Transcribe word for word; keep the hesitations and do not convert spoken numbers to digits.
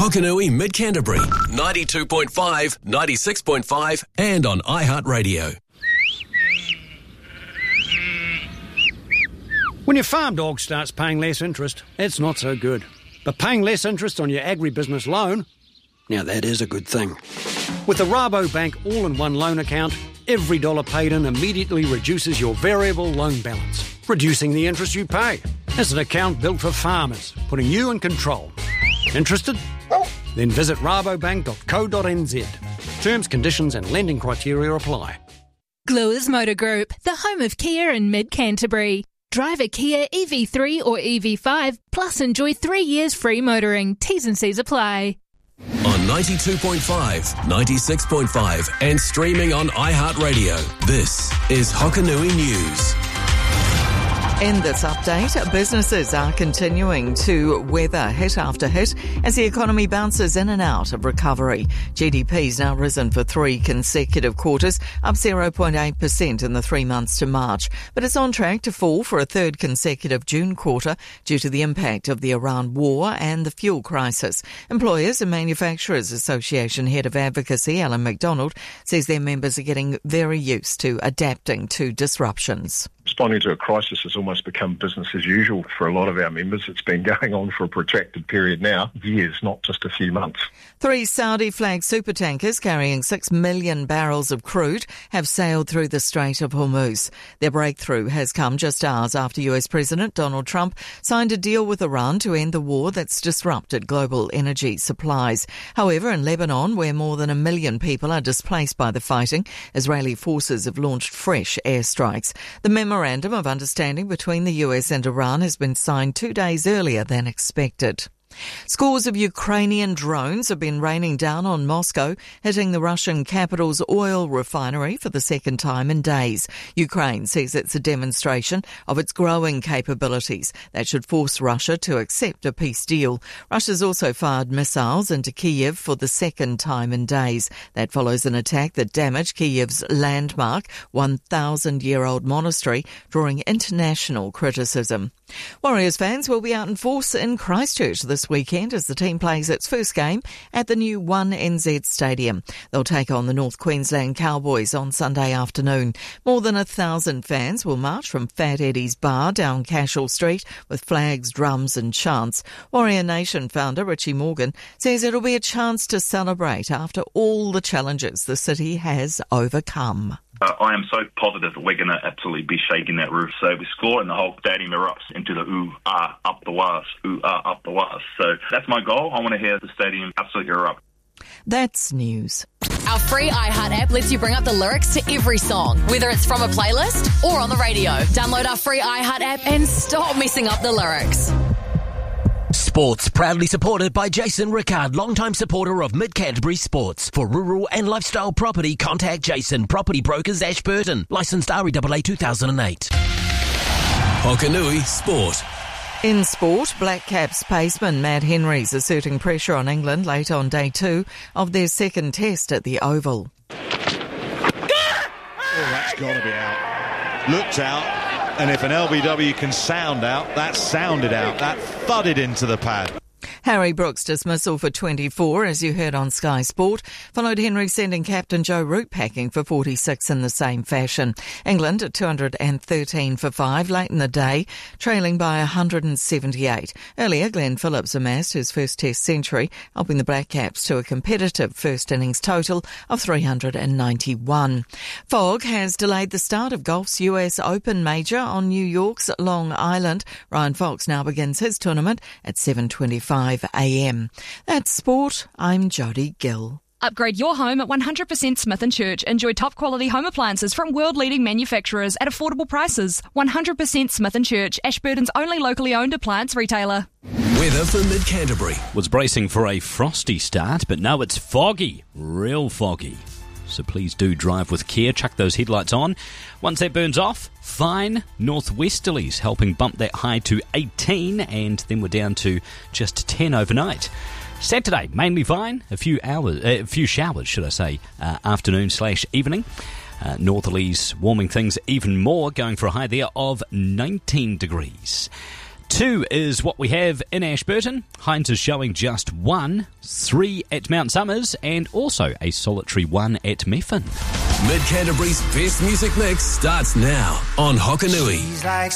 Hokanui Mid-Canterbury, ninety-two point five, ninety-six point five and on iHeartRadio. When your farm dog starts paying less interest, it's not so good. But paying less interest on your agribusiness loan, now that is a good thing. With the Rabobank all-in-one loan account, every dollar paid in immediately reduces your variable loan balance, reducing the interest you pay. It's an account built for farmers, putting you in control. Interested? Then visit rabobank dot co dot n z. Terms, conditions and lending criteria apply. Gluers Motor Group, the home of Kia in Mid-Canterbury. Drive a Kia E V three or E V five, plus enjoy three years free motoring. T's and C's apply. On ninety-two point five, ninety-six point five and streaming on iHeartRadio, this is Hokanui News. In this update, businesses are continuing to weather hit after hit as the economy bounces in and out of recovery. G D P's now risen for three consecutive quarters, up zero point eight percent in the three months to March. But it's on track to fall for a third consecutive June quarter due to the impact of the Iran war and the fuel crisis. Employers and Manufacturers Association Head of Advocacy, Alan McDonald, says their members are getting very used to adapting to disruptions. Responding to a crisis has almost become business as usual for a lot of our members. It's been going on for a protracted period now, years, not just a few months. Three Saudi-flagged supertankers carrying six million barrels of crude have sailed through the Strait of Hormuz. Their breakthrough has come just hours after U S President Donald Trump signed a deal with Iran to end the war that's disrupted global energy supplies. However, in Lebanon, where more than a million people are displaced by the fighting, Israeli forces have launched fresh airstrikes. The memorandum of understanding between the U S and Iran has been signed two days earlier than expected. Scores of Ukrainian drones have been raining down on Moscow, hitting the Russian capital's oil refinery for the second time in days. Ukraine says it's a demonstration of its growing capabilities that should force Russia to accept a peace deal. Russia's also fired missiles into Kyiv for the second time in days. That follows an attack that damaged Kyiv's landmark one thousand year old monastery, drawing international criticism. Warriors fans will be out in force in Christchurch this weekend as the team plays its first game at the new one N Z Stadium. They'll take on the North Queensland Cowboys on Sunday afternoon. More than a thousand fans will march from Fat Eddie's Bar down Cashel Street with flags, drums and chants. Warrior Nation founder Richie Morgan says it'll be a chance to celebrate after all the challenges the city has overcome. Uh, I am so positive that we're going to absolutely be shaking that roof. So we score and the whole stadium erupts into the ooh, ah, up the wires, ooh, ah, up the wires. So that's my goal. I want to hear the stadium absolutely erupt. That's news. Our free iHeart app lets you bring up the lyrics to every song, whether it's from a playlist or on the radio. Download our free iHeart app and stop messing up the lyrics. Sports proudly supported by Jason Rickard, longtime supporter of Mid-Canterbury Sports. For rural and lifestyle property, contact Jason, Property Brokers, Ashburton. Licensed R E A A two thousand eight. Hokanui Sport. In sport, Black Caps paceman Matt Henry's asserting pressure on England late on day two of their second test at the Oval. Oh, that's got to be out. Looked out. And if an L B W can sound out, that sounded out. That thudded into the pad. Harry Brooks' dismissal for twenty-four, as you heard on Sky Sport, followed Henry sending captain Joe Root packing for forty-six in the same fashion. England at two hundred thirteen for five late in the day, trailing by one hundred seventy-eight. Earlier, Glenn Phillips amassed his first Test century, helping the Black Caps to a competitive first innings total of three hundred ninety-one. Fog has delayed the start of golf's U S Open major on New York's Long Island. Ryan Fox now begins his tournament at seven twenty-five a m. That's sport. I'm Jodie Gill. Upgrade your home at one hundred percent Smith and Church. Enjoy top quality home appliances from world-leading manufacturers at affordable prices. one hundred percent Smith and Church, Ashburton's only locally owned appliance retailer. Weather for Mid-Canterbury. Was bracing for a frosty start, but now it's foggy. Real foggy. So please do drive with care. Chuck those headlights on. Once that burns off, fine northwesterlies helping bump that high to eighteen, and then we're down to just ten overnight. Saturday, mainly fine. A few hours, uh, a few showers, should I say, uh, afternoon slash evening. Uh, northerlies warming things even more, going for a high there of nineteen degrees. Two is what we have in Ashburton. Heinz is showing just one, three at Mount Somers, and also a solitary one at Methven. Mid Canterbury's best music mix starts now on Hokanui.